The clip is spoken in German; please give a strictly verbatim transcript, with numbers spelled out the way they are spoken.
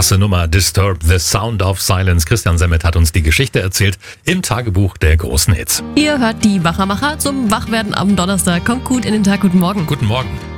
Klasse Nummer, Disturbed, The Sound of Silence. Christian Semmet hat uns die Geschichte erzählt im Tagebuch der großen Hits. Ihr hört die Wachermacher zum Wachwerden am Donnerstag. Kommt gut in den Tag. Guten Morgen. Guten Morgen.